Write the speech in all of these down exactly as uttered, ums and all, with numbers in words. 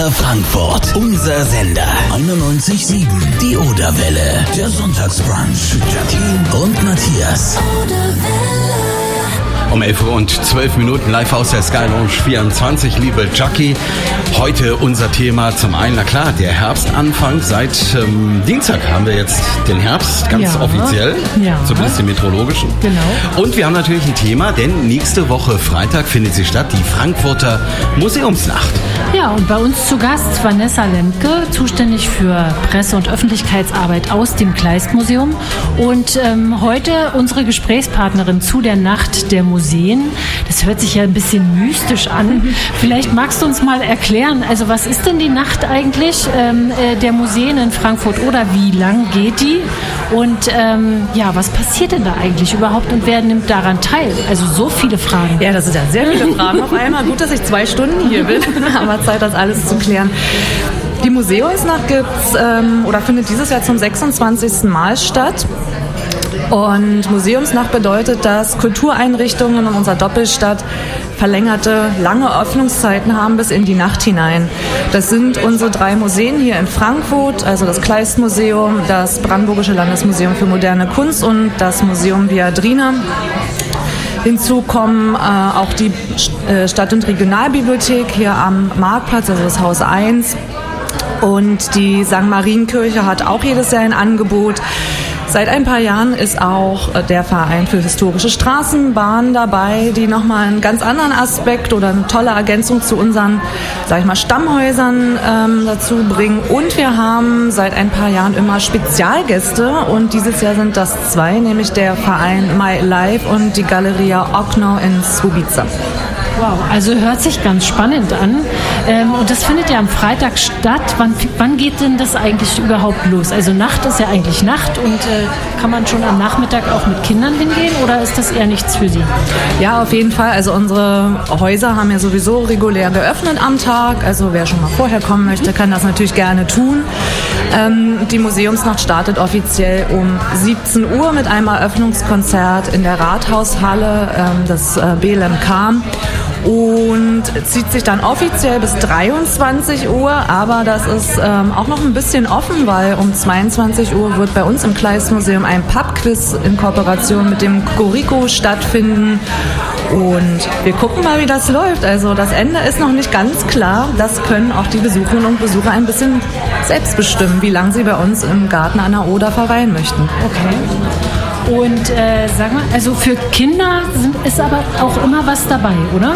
Frankfurt, unser Sender einundneunzig Komma sieben, die Oderwelle, der Sonntagsbrunch, Jacqueline und Matthias. Um elf Uhr und zwölf Minuten live aus der Sky Lounge vierundzwanzig, liebe Jackie. Heute unser Thema zum einen, na klar, der Herbstanfang. Seit ähm, Dienstag haben wir jetzt den Herbst, ganz ja. offiziell, ja. zumindest den meteorologischen. Genau. Und wir haben natürlich ein Thema, denn nächste Woche Freitag findet sie statt, die Frankfurter Museumsnacht. Ja, und bei uns zu Gast Vanessa Lemke, zuständig für Presse- und Öffentlichkeitsarbeit aus dem Kleist-Museum. Und ähm, heute unsere Gesprächspartnerin zu der Nacht der Museen. Das hört sich ja ein bisschen mystisch an. Vielleicht magst du uns mal erklären, also was ist denn die Nacht eigentlich ähm, äh, der Museen in Frankfurt oder wie lang geht die? Und ähm, ja, was passiert denn da eigentlich überhaupt und wer nimmt daran teil? Also so viele Fragen. Ja, das sind ja sehr viele Fragen auf einmal. Gut, dass ich zwei Stunden hier bin, aber Zeit, das alles zu klären. Die Museumsnacht gibt's ähm, oder findet dieses Jahr zum sechsundzwanzigsten Mal statt. Und Museumsnacht bedeutet, dass Kultureinrichtungen in unserer Doppelstadt verlängerte, lange Öffnungszeiten haben bis in die Nacht hinein. Das sind unsere drei Museen hier in Frankfurt, also das Kleist-Museum, das Brandenburgische Landesmuseum für moderne Kunst und das Museum Viadrina. Hinzu kommen äh, auch die äh, Stadt- und Regionalbibliothek hier am Marktplatz, also das Haus eins. Und die Sankt Marienkirche hat auch jedes Jahr ein Angebot. Seit ein paar Jahren ist auch der Verein für historische Straßenbahnen dabei, die nochmal einen ganz anderen Aspekt oder eine tolle Ergänzung zu unseren, sag ich mal, Stammhäusern ähm, dazu bringen. Und wir haben seit ein paar Jahren immer Spezialgäste und dieses Jahr sind das zwei, nämlich der Verein My Life und die Galeria Okno in Słubice. Wow, also hört sich ganz spannend an. Ähm, und das findet ja am Freitag statt. Wann, wann geht denn das eigentlich überhaupt los? Also Nacht ist ja eigentlich Nacht und äh, kann man schon am Nachmittag auch mit Kindern hingehen oder ist das eher nichts für Sie? Ja, auf jeden Fall. Also unsere Häuser haben ja sowieso regulär geöffnet am Tag. Also wer schon mal vorher kommen möchte, kann das natürlich gerne tun. Ähm, die Museumsnacht startet offiziell um siebzehn Uhr mit einem Eröffnungskonzert in der Rathaushalle, ähm, das äh, B L M K. Und zieht sich dann offiziell bis dreiundzwanzig Uhr, aber das ist ähm, auch noch ein bisschen offen, weil um zweiundzwanzig Uhr wird bei uns im Kleist-Museum ein Pub-Quiz in Kooperation mit dem Corico stattfinden. Und wir gucken mal, wie das läuft. Also das Ende ist noch nicht ganz klar. Das können auch die Besucherinnen und Besucher ein bisschen selbst bestimmen, wie lange sie bei uns im Garten an der Oder verweilen möchten. Okay. Und äh, sag mal, also für Kinder sind, ist aber auch immer was dabei, oder?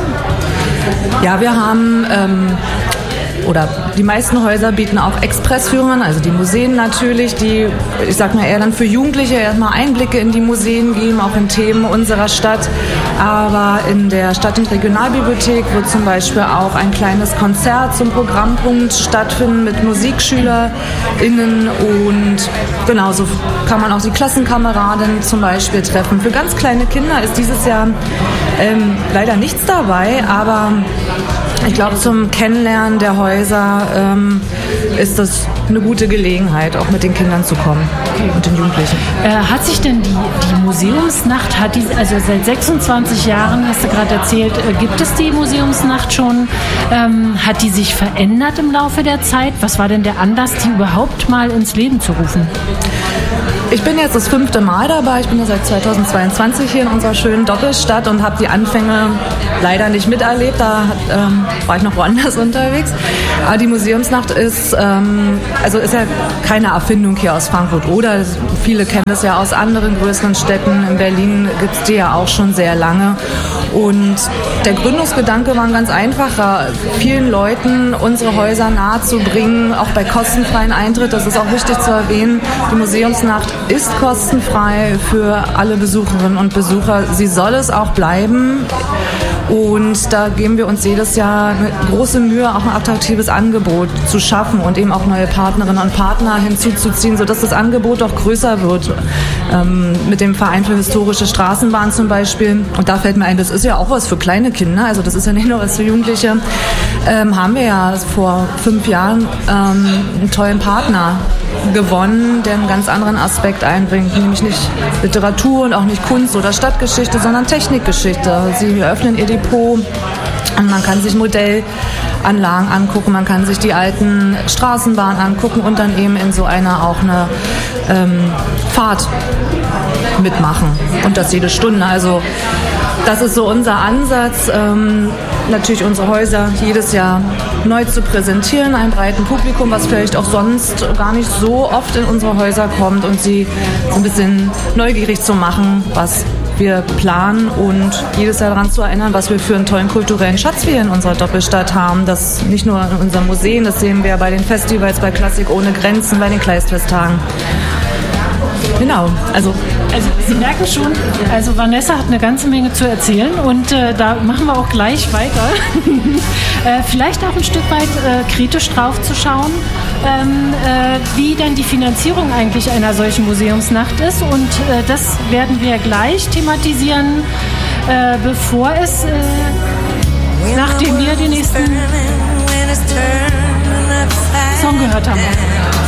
Ja, wir haben, ähm, oder die meisten Häuser bieten auch Expressführungen, also die Museen natürlich, die, ich sag mal, eher dann für Jugendliche erstmal Einblicke in die Museen geben, auch in Themen unserer Stadt. Aber in der Stadt- und Regionalbibliothek wird zum Beispiel auch ein kleines Konzert zum Programmpunkt stattfinden mit MusikschülerInnen und genauso kann man auch die Klassenkameraden zum Beispiel treffen. Für ganz kleine Kinder ist dieses Jahr ähm, leider nichts dabei, aber ich glaube, zum Kennenlernen der Häuser ähm, ist das eine gute Gelegenheit, auch mit den Kindern zu kommen okay. und den Jugendlichen. Äh, hat sich denn die, die Museumsnacht, hat die, also seit sechsundzwanzig Jahren, hast du gerade erzählt, äh, gibt es die Museumsnacht schon? Ähm, hat die sich verändert im Laufe der Zeit? Was war denn der Anlass, die überhaupt mal ins Leben zu rufen? Ich bin jetzt das fünfte Mal dabei. Ich bin ja seit zweitausendzweiundzwanzig hier in unserer schönen Doppelstadt und habe die Anfänge leider nicht miterlebt. Da hat, ähm, war ich noch woanders unterwegs. Aber die Museumsnacht ist, ähm, also ist ja keine Erfindung hier aus Frankfurt oder viele kennen das ja aus anderen größeren Städten. In Berlin gibt es die ja auch schon sehr lange. Und der Gründungsgedanke war ganz einfacher, vielen Leuten unsere Häuser nahezubringen, auch bei kostenfreien Eintritt. Das ist auch wichtig zu erwähnen. Die Museumsnacht ist kostenfrei für alle Besucherinnen und Besucher. Sie soll es auch bleiben. Und da geben wir uns jedes Jahr eine große Mühe, auch ein attraktives Angebot zu schaffen und eben auch neue Partnerinnen und Partner hinzuzuziehen, sodass das Angebot auch größer wird. Ähm, mit dem Verein für historische Straßenbahnen zum Beispiel. Und da fällt mir ein, das ist ja auch was für kleine Kinder, also das ist ja nicht nur was für Jugendliche. Ähm, haben wir ja vor fünf Jahren ähm, einen tollen Partner gewonnen, der einen ganz anderen Aspekt einbringt, nämlich nicht Literatur und auch nicht Kunst oder Stadtgeschichte, sondern Technikgeschichte. Sie eröffnen ihr die Depot. Und man kann sich Modellanlagen angucken, man kann sich die alten Straßenbahnen angucken und dann eben in so einer auch eine ähm, Fahrt mitmachen. Und das jede Stunde. Also das ist so unser Ansatz, ähm, natürlich unsere Häuser jedes Jahr neu zu präsentieren, einem breiten Publikum, was vielleicht auch sonst gar nicht so oft in unsere Häuser kommt und sie so ein bisschen neugierig zu machen, was wir planen und jedes Jahr daran zu erinnern, was wir für einen tollen kulturellen Schatz wir in unserer Doppelstadt haben. Das nicht nur in unseren Museen, das sehen wir bei den Festivals, bei Klassik ohne Grenzen, bei den Kleistfesttagen. Genau, also... Also Sie merken schon, also Vanessa hat eine ganze Menge zu erzählen und äh, da machen wir auch gleich weiter. äh, vielleicht auch ein Stück weit äh, kritisch drauf zu schauen, ähm, äh, wie denn die Finanzierung eigentlich einer solchen Museumsnacht ist und äh, das werden wir gleich thematisieren, äh, bevor es, äh, nachdem wir den nächsten Song gehört haben.